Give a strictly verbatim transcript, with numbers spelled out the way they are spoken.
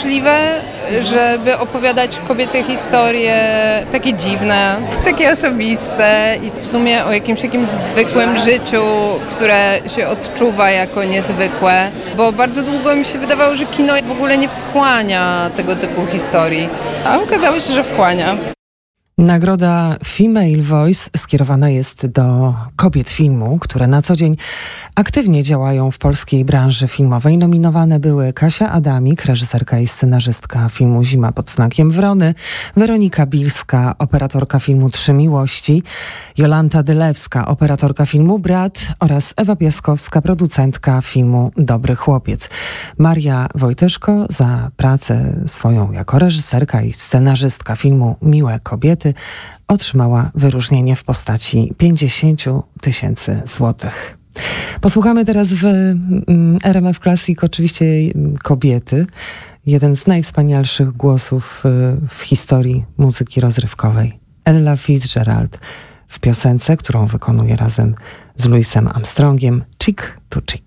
możliwe, żeby opowiadać kobiece historie takie dziwne, takie osobiste i w sumie o jakimś takim zwykłym życiu, które się odczuwa jako niezwykłe, bo bardzo długo mi się wydawało, że kino w ogóle nie wchłania tego typu historii, a okazało się, że wchłania. Nagroda Female Voice skierowana jest do kobiet filmu, które na co dzień aktywnie działają w polskiej branży filmowej. Nominowane były Kasia Adamik, reżyserka i scenarzystka filmu Zima pod znakiem wrony, Weronika Bilska, operatorka filmu Trzy miłości, Jolanta Dylewska, operatorka filmu Brat oraz Ewa Piaskowska, producentka filmu Dobry chłopiec. Maria Wojtyszko za pracę swoją jako reżyserka i scenarzystka filmu Miłe kobiety otrzymała wyróżnienie w postaci pięćdziesiąt tysięcy złotych. Posłuchamy teraz w R M F Classic oczywiście kobiety. Jeden z najwspanialszych głosów w historii muzyki rozrywkowej. Ella Fitzgerald w piosence, którą wykonuje razem z Louisem Armstrongiem, Chick to Chick.